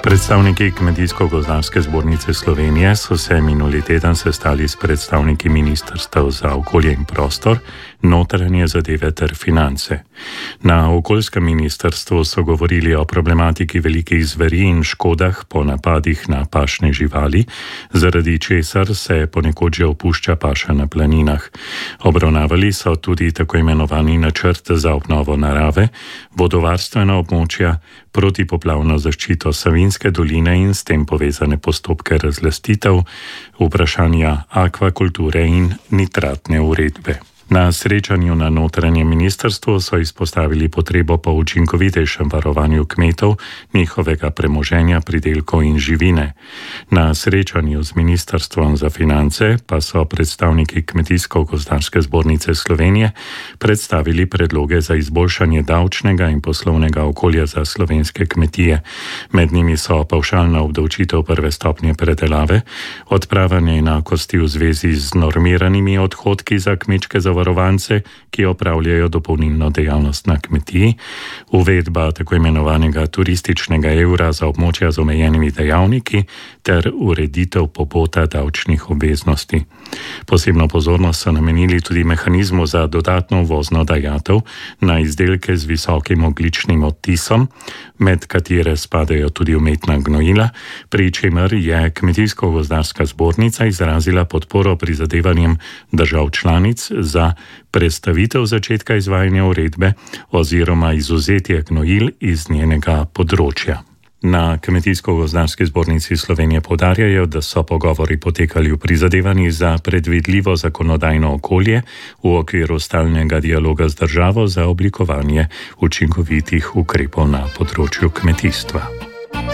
Predstavniki Kmetijsko-gozdarske zbornice Slovenije so se minuli teden sestali s predstavniki ministrstev za okolje in prostor, notranje zadeve ter finance. Na okoljskem ministrstvu so govorili o problematiki velikih zveri in škodah po napadih na pašne živali, zaradi česar se ponekod že opušča paša na planinah. Obravnavali so tudi tako imenovani načrt za obnovo narave, vodovarstvena območja, protipoplavno zaščito Savinjske doline in s tem povezane postopke razlastitev, vprašanja akvakulture in nitratne uredbe. Na srečanju na notranjem ministrstvu so izpostavili potrebo po učinkovitejšem varovanju kmetov, njihovega premoženja, pridelkov in živine. Na srečanju z ministrstvom za finance pa so predstavniki Kmetijsko-gozdarske zbornice Slovenije predstavili predloge za izboljšanje davčnega in poslovnega okolja za slovenske kmetije. Med njimi so pavšalna obdavčitev prve stopnje predelave, odpravljanje enakosti v zvezi z normiranimi odhodki za kmečke zavarovance, ki opravljajo dopolnilno dejavnost na kmetiji, uvedba tako imenovanega turističnega evra za območja z omejenimi dejavniki ter ureditev pobota davčnih obveznosti. Posebno pozornost so namenili tudi mehanizmu za dodatno uvozno dajatev na izdelke z visokim ogljičnim odtisom, med katere spadajo tudi umetna gnojila, pri čemer je Kmetijsko-gozdarska zbornica izrazila podporo prizadevanjem držav članic za prestavitev začetka izvajanja uredbe oziroma izvzetje gnojil iz njenega področja. Na Kmetijsko-gozdarski zbornici Slovenije poudarjajo, da so pogovori potekali v prizadevanjih za predvidljivo zakonodajno okolje v okviru stalnega dialoga z državo za oblikovanje učinkovitih ukrepov na področju kmetijstva.